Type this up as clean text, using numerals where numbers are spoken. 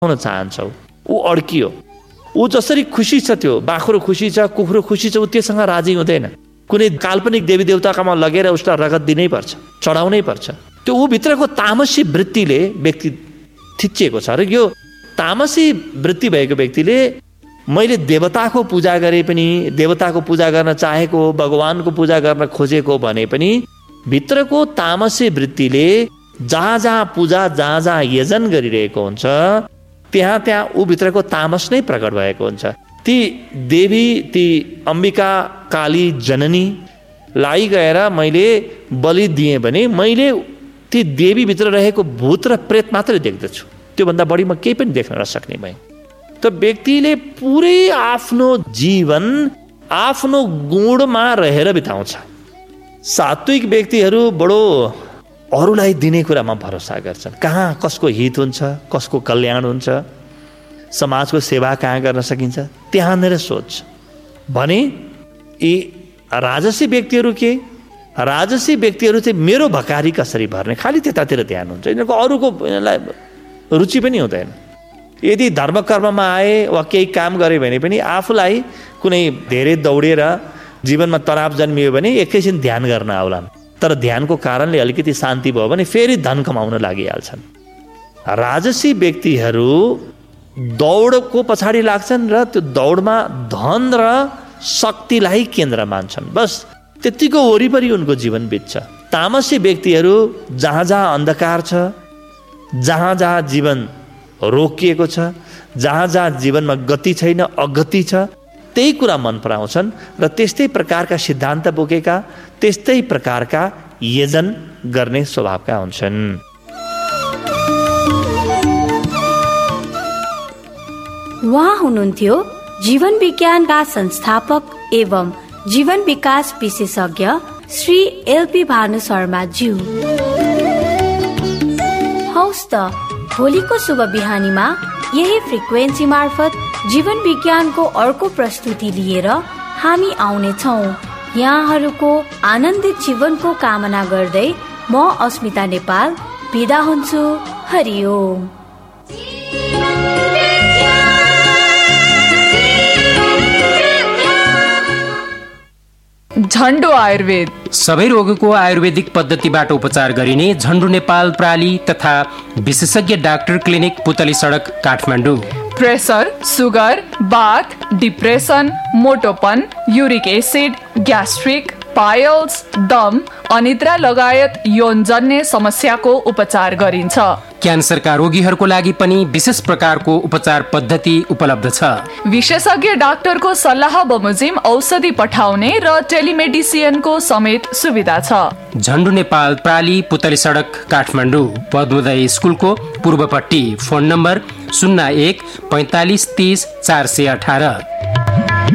हुन चाहन्छौ, ऊ अड्कियो। ऊ जसरी खुसी छ, त्यो बाख्रो खुसी छ, कुखुरो खुसी छ, ऊ त्योसँग राजी हुँदैन। कुनै काल्पनिक देवी देवताकामा लगेर उसलाई रगत दिनै पर्छ, चढाउनै पर्छ। त्यो ऊ भित्रको तामसी वृत्तिले व्यक्ति थिचिएको छ। र यो तामसी वृत्ति भएको व्यक्तिले मैले देवताको पूजा गरे पनि, देवताको पूजा गर्न चाहेको, भगवानको पूजा गर्न खोजेको भने पनि भित्रको तामसी वृत्तिले जहाँ जहाँ पूजा, जहाँ जहाँ यजन गरिरहेको हुन्छ, त्यहाँ त्यहाँ ऊ भित्रको तामस नै प्रकट भएको हुन्छ। ती देवी, ती अम्बिका, काली, जननीलाई गएर मैले बलि दिएँ भने मैले ती देवीभित्र रहेको भूत र प्रेत मात्रै देख्दछु, त्योभन्दा बढी म केही पनि देख्न नसक्ने भएँ। त व्यक्तिले पुरै आफ्नो जीवन आफ्नो गुणमा रहेर बिताउँछ। सात्विक व्यक्तिहरू बडो अरूलाई दिने कुरामा भरोसा गर्छन्। कहाँ कसको हित हुन्छ, कसको कल्याण हुन्छ, समाजको सेवा कहाँ गर्न सकिन्छ, त्यहाँनिर सोच। भने यी राजसी व्यक्तिहरू के? राजसी व्यक्तिहरू चाहिँ मेरो भकारी कसरी भर्ने, खालि त्यतातिर ध्यान हुन्छ। यिनीहरूको अरूको यिनीहरूलाई रुचि पनि हुँदैन। यदि धर्मकर्ममा आए वा केही काम गरे भने पनि आफूलाई कुनै धेरै दौडेर जीवनमा तनाव जन्मियो भने एकैछिन ध्यान गर्न आउलान्। तर ध्यानको कारणले अलिकति शान्ति भयो भने फेरि धन कमाउन लागिहाल्छन्। राजसी व्यक्तिहरू दौडको पछाडि लाग्छन् र त्यो दौडमा धन र शक्तिलाई केन्द्र मान्छन्। बस त्यतिको वरिपरि उनको जीवन बित्छ। तामसी व्यक्तिहरू जहाँ जहाँ अन्धकार छ, जहाँ जहाँ जीवन रोकिएको छ, जहाँ जहाँ जीवनमा गति छैन, अगति छ, त्यही कुरा मन पराउँछन् र त्यस्तै प्रकारका सिद्धान्त बोकेका, त्यस्तै प्रकारका यजन गर्ने स्वभावका हुन्छन्। उहाँ हुनुहुन्थ्यो जीवन विज्ञानका संस्थापक एवं जीवन विकास विशेषज्ञ श्री एलपी भानु शर्माज्यू। हौस् त भोलिको शुभ बिहानीमा यही फ्रिक्वेन्सी मार्फत जीवन विज्ञानको अर्को प्रस्तुति लिएर हामी आउने छौं। यहाँहरूको आनन्दित जीवनको कामना गर्दै म अस्मिता नेपाल बिदा हुन्छु। हरिओम। झन्डो आयुर्वेद सबै रोगको आयुर्वेदिक पद्धतिबाट उपचार गरिने झन्डो नेपाल प्राली तथा विशेषज्ञ डाक्टर क्लिनिक पुतली सडक काठमाडौँ। प्रेसर, सुगर, बाथ, depression, मोटोपन, uric acid, gastric, piles, दम, अनिद्रा लगायत यौनजन्य समस्याको उपचार गरिन्छ। क्यान्सरका रोगीहरूको लागि पनि विशेष प्रकारको उपचार पद्धति उपलब्ध छ। विशेषज्ञ डाक्टरको सल्लाह बमोजिम औषधि पठाउने र टेलिमेडिसिनको समेत सुविधा छ। झन्डु नेपाल प्राली पुतली सडक काठमाडौँ, पद्मोदय स्कुलको पूर्वपट्टि। Phone number 01 45 30 418।